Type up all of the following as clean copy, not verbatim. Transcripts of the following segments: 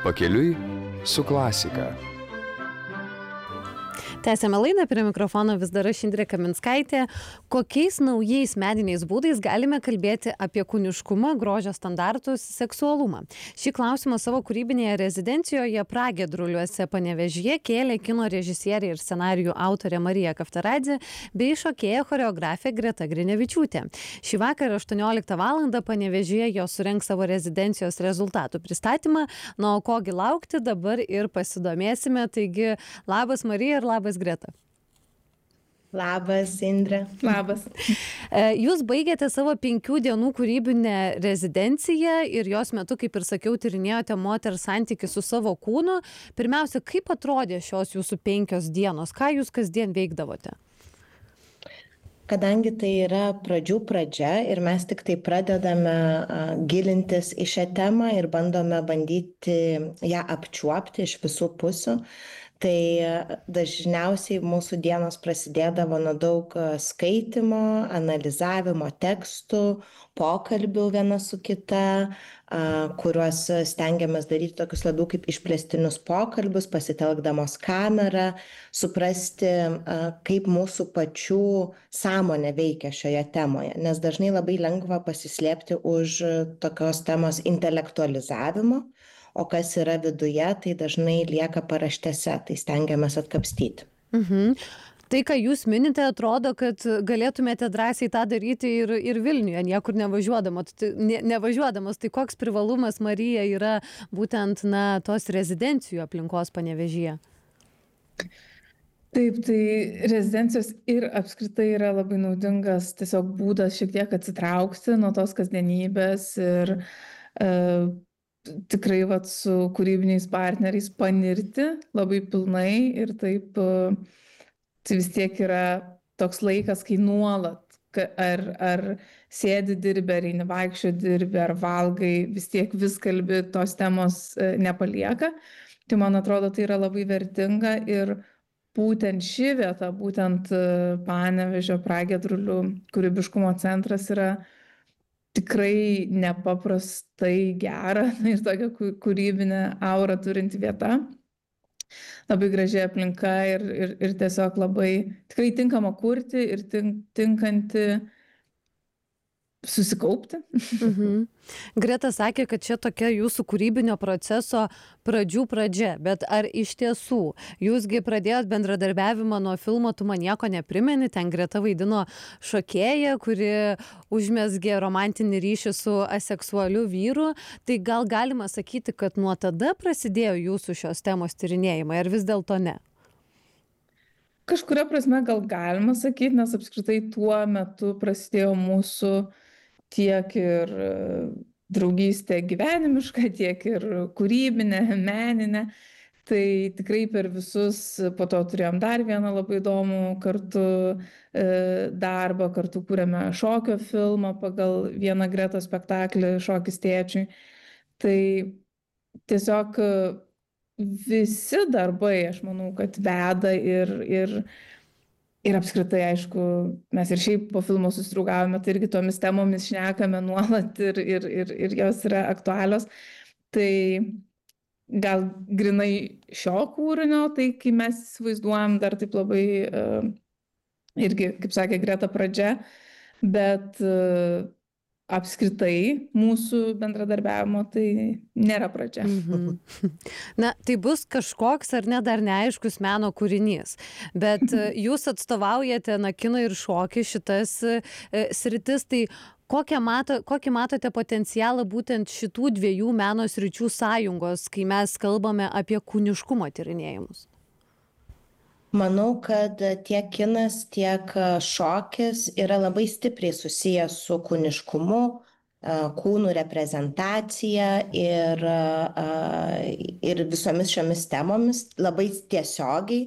Pakeliui su klasika. Tęsiame laidą, prie mikrofono vis dar aš Indrė Kaminskaitė. Kokiais naujais meniniais būdais galime kalbėti apie kūniškumą, grožio standartus, seksualumą? Šį klausimą savo kūrybinėje rezidencijoje Pragiedruliuose Panevėžyje kėlė kino režisierė ir scenarijų autorė Marija Kaftaradzė bei šokėja choreografė Greta Grinevičiūtė. Šį vakarą 18 val. Panevėžyje jos surengs savo rezidencijos rezultatų pristatymą. O kogi laukti, dabar ir pasidomėsime. Taigi, labas Marija ir labas Greta. Labas, Indrė. Labas. Jūs baigėte savo 5 dienų kūrybinę rezidenciją ir jos metu, kaip ir sakiau, tyrinėjote moters santykį su savo kūnu. Pirmiausia, kaip atrodė šios jūsų 5 dienos? Ką jūs kasdien veikdavote? Kadangi tai yra pradžių pradžia ir mes tik tai pradedame gilintis į šią temą ir bandyti ją apčiuopti iš visų pusių, tai dažniausiai mūsų dienos prasidėdavo nuo daug skaitimo, analizavimo tekstų, pokalbių viena su kita, kuriuos stengiamės daryti tokius labiau kaip išplėstinius pokalbius, pasitelkdamos kamerą, suprasti, kaip mūsų pačių sąmonė veikia šioje temoje, nes dažnai labai lengva pasislėpti už tokios temos intelektualizavimo, o kas yra viduje, tai dažnai lieka paraštėse, tai stengiamės atkapstyti. Tai, ką jūs minite, atrodo, kad galėtumėte drąsiai tą daryti ir Vilniuje, niekur nevažiuodamas. Tai koks privalumas, Marija, yra būtent tos rezidencijų aplinkos Panevėžyje? Taip, tai rezidencijos ir apskritai yra labai naudingas tiesiog būdas šiek tiek atsitraukti nuo tos kasdienybės ir tikrai su kūrybiniais partneriais panirti labai pilnai ir taip tai vis tiek yra toks laikas, kai nuolat ar sėdi dirbi, ar eini vaikščioti dirbi, ar valgai, vis tiek vis kalbi, tos temos nepalieka. Tai man atrodo, tai yra labai vertinga ir būtent ši vieta, būtent Panevėžio Pragiedrulių kūrybiškumo centras yra tikrai nepaprastai gera ir tokia kūrybinė aura turinti vieta. Labai graži aplinka ir tiesiog labai tikrai tinkama kurti ir tinkanti susikaupti. Greta sakė, kad čia tokia jūsų kūrybinio proceso pradžių pradžia, bet ar iš tiesų jūsgi pradėjot bendradarbiavimą nuo filmo Tu man nieko neprimeni, ten Greta vaidino šokėją, kuri užmezgė romantinį ryšį su aseksualiu vyru, tai gal galima sakyti, kad nuo tada prasidėjo jūsų šios temos tyrinėjimai, ar vis dėlto ne? Kažkuria prasme gal galima sakyti, nes apskritai tuo metu prasidėjo mūsų tiek ir draugystė gyvenimiška, tiek ir kūrybinė, meninė. Tai tikrai per visus, po to turėjom dar vieną labai įdomų kartu darbą, kartu kūrėme šokio filmą pagal vieną Gretos spektaklį Šokis tėčiui. Tai tiesiog visi darbai, aš manau, kad veda ir apskritai, aišku, mes ir šiaip po filmo susidraugavome, tai irgi tomis temomis šnekame nuolat ir jos yra aktualios. Tai gal grinai šio kūrinio, tai kai mes įsivaizduojam dar taip labai irgi, kaip sakė Greta, pradžia, bet apskritai mūsų bendradarbiavimo tai nėra pradžia. Na, tai bus kažkoks ar ne dar neaiškus meno kūrinys, bet jūs atstovaujate kino ir šokį šitas sritis, tai kokį matote potencialą būtent šitų 2 meno sričių sąjungos, kai mes kalbame apie kūniškumo tyrinėjimus? Manau, kad tiek kinas, tiek šokis yra labai stipriai susijęs su kūniškumu, kūnų reprezentacija ir visomis šiomis temomis labai tiesiogiai.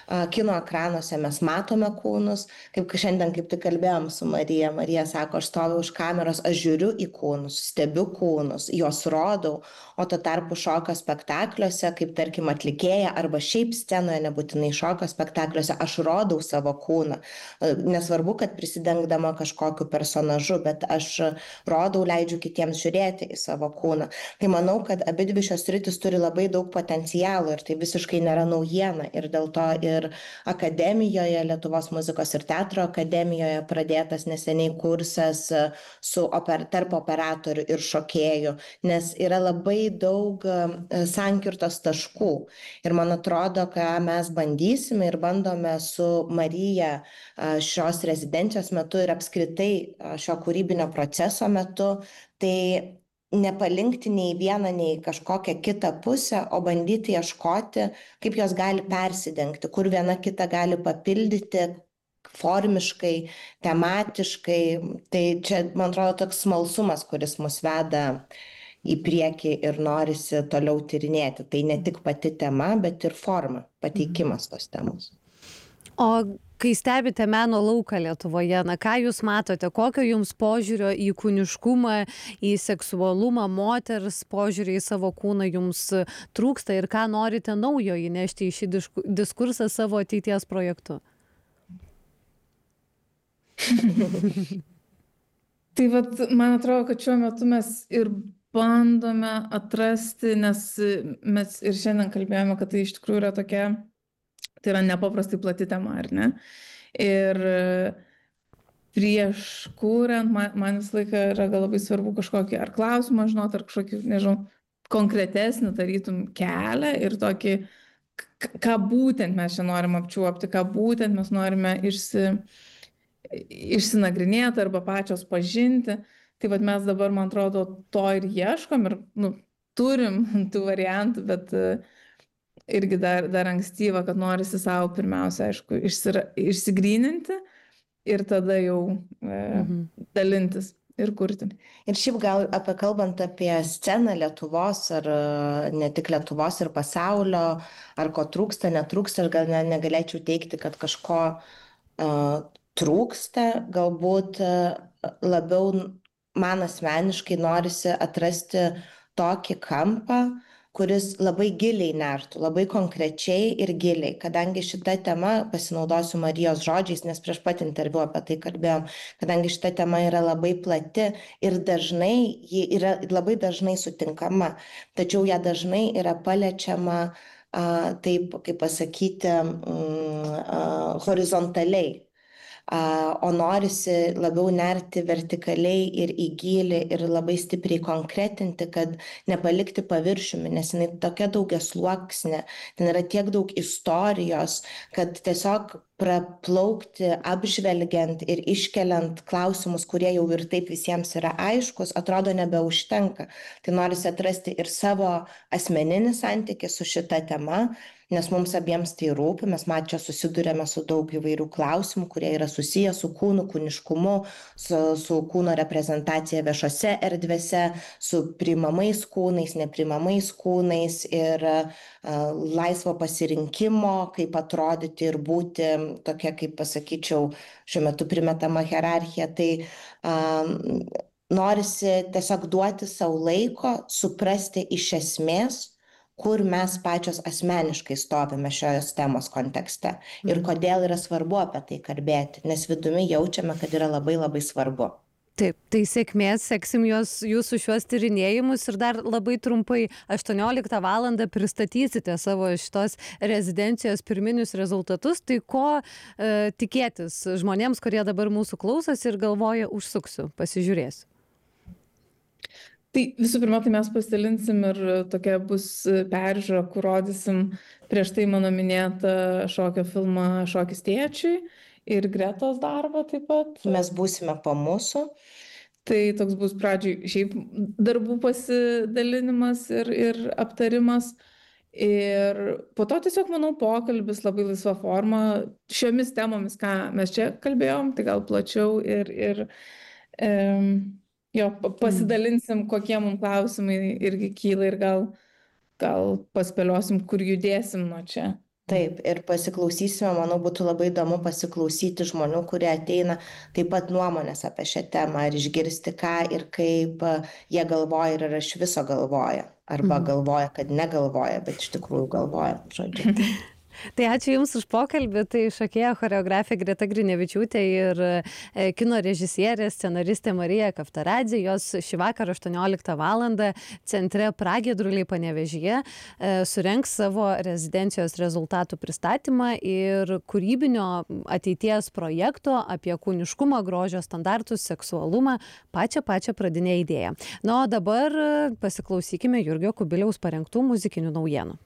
kino ekranuose mes matome kūnus, kaip šiandien kaip tik kalbėjom su Marija. Marija sako, aš stoviu už kameros, aš žiūriu į kūnus, stebiu kūnus, juos rodau, o tuo tarpu šokio spektakliuose, kaip tarkim atlikėja arba šiaip scenoje, nebūtinai šokio spektakliuose, aš rodau savo kūną. Nesvarbu, kad prisidengdama kažkokiu personažu, bet aš rodau, leidžiu kitiems žiūrėti į savo kūną. Tai manau, kad abidvi šios sritys turi labai daug potencialo ir tai visiškai nėra naujiena. Ir dėl to ir akademijoje, Lietuvos muzikos ir teatro akademijoje pradėtas neseniai kursas tarp operatorių ir šokėjų, nes yra labai daug sankirtos taškų. Ir man atrodo, ką mes bandysime ir bandome su Marija šios rezidencijos metu ir apskritai šio kūrybinio proceso metu, tai nepalinkti nei vieną, nei kažkokią kitą pusę, o bandyti ieškoti, kaip jos gali persidengti, kur viena kitą gali papildyti formiškai, tematiškai. Tai čia, man atrodo, toks smalsumas, kuris mus veda į priekį ir norisi toliau tyrinėti. Tai ne tik pati tema, bet ir forma, pateikimas tos temos. O kai stebite meno lauką Lietuvoje, ką jūs matote, kokio jums požiūrio į kūniškumą, į seksualumą, moters požiūrį į savo kūną jums trūksta ir ką norite naujo įnešti į šį diskursą savo ateities projektu? Tai man atrodo, kad šiuo metu mes ir bandome atrasti, nes mes ir šiandien kalbėjome, kad tai iš tikrųjų yra tokia, tai yra nepaprastai plati tema, ar ne? Ir prieš kuriant, man visą laiką yra labai svarbu kažkokį ar klausimą žinoti, ar kažkokį, nežinau, konkretesnį tarytum kelią ir tokį, ką būtent mes čia norim apčiuopti, ką būtent mes norime išsinagrinėti arba pačios pažinti. Tai mes dabar, man atrodo, to ir ieškom ir turim tų variantų, bet irgi dar ankstyva, kad norisi savo pirmiausia, aišku, išsigryninti ir tada jau dalintis ir kurti. Ir šiaip gal kalbant apie sceną Lietuvos, ar ne tik Lietuvos ir pasaulio, ar ko trūksta, netrūksta, aš gal negalėčiau teikti, kad kažko trūksta, galbūt labiau man asmeniškai norisi atrasti tokį kampą, kuris labai giliai nertų, labai konkrečiai ir giliai, kadangi šita tema, pasinaudosiu Marijos žodžiais, nes prieš pat interviu apie tai kalbėjom, kadangi šita tema yra labai plati ir ji yra labai dažnai sutinkama, tačiau ją dažnai yra paliečiama taip, kaip pasakyti, horizontaliai. O norisi labiau nerti vertikaliai ir į gylį ir labai stipriai konkretinti, kad nepalikti paviršiumi, nes jinai tokia daugiasluoksnė, ten yra tiek daug istorijos, kad tiesiog praplaukti, apžvelgiant ir iškeliant klausimus, kurie jau ir taip visiems yra aiškus, atrodo nebeužtenka. Tai norisi atrasti ir savo asmeninį santykį su šita tema, nes mums abiems tai rūpi, mes čia susidurėme su daug įvairių klausimų, kurie yra susiję su kūnu, kūniškumu, su kūno reprezentacija viešose erdvėse, su priimamais kūnais, nepriimamais kūnais ir laisvo pasirinkimo, kaip atrodyti ir būti tokia, kaip pasakyčiau, šiuo metu primetama hierarchija. Tai norisi tiesiog duoti savo laiko, suprasti iš esmės, kur mes pačios asmeniškai stovime šios temos kontekste ir kodėl yra svarbu apie tai kalbėti, nes vidumi jaučiame, kad yra labai labai svarbu. Taip, tai sėkmės, seksim jūsų šiuos tyrinėjimus ir dar labai trumpai 18 valandą pristatysite savo šitos rezidencijos pirminius rezultatus, tai ko tikėtis žmonėms, kurie dabar mūsų klausosi ir galvoja, užsuksiu, pasižiūrėsiu. Tai visų pirma, tai mes pasidalinsim ir tokia bus peržiūra, kur rodysim prieš tai mano minėtą šokio filmą Šokis tėčiui ir Gretos darbą taip pat. Mes būsime po mūsų. Tai toks bus pradžiai šiaip darbų pasidalinimas ir aptarimas. Ir po to tiesiog, manau, pokalbis labai laisva forma šiomis temomis, ką mes čia kalbėjom, tai gal plačiau ir pasidalinsim, kokie mums klausimai irgi kyla ir gal paspėliosim, kur judėsim nuo čia. Taip, ir pasiklausysime, manau, būtų labai įdomu pasiklausyti žmonių, kurie ateina taip pat nuomonės apie šią temą, ar išgirsti ką ir kaip jie galvoja ir ar iš viso galvoja, arba galvoja, kad negalvoja, bet iš tikrųjų galvoja, žodžiu. Tai ačiū Jums už pokalbį. Tai šokėja choreografė Greta Grinevičiūtė ir kino režisierė, scenaristė Marija Kaftaradzė. Jos šį vakarą 18 valandą centre Pragiedruliai Panevėžyje surengs savo rezidencijos rezultatų pristatymą ir kūrybinio ateities projekto apie kūniškumą, grožio standartus, seksualumą pačią pradinę idėją. Na, o dabar pasiklausykime Jurgio Kubiliaus parengtų muzikinių naujienų.